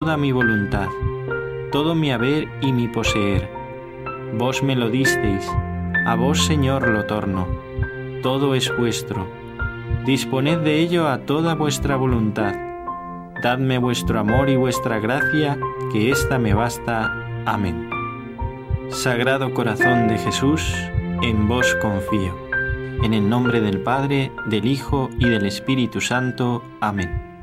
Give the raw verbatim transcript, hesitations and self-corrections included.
toda mi voluntad, todo mi haber y mi poseer. Vos me lo disteis, a vos, Señor, lo torno. Todo es vuestro. Disponed de ello a toda vuestra voluntad. Dadme vuestro amor y vuestra gracia, que ésta me basta. Amén. Sagrado Corazón de Jesús, en vos confío. En el nombre del Padre, del Hijo y del Espíritu Santo. Amén.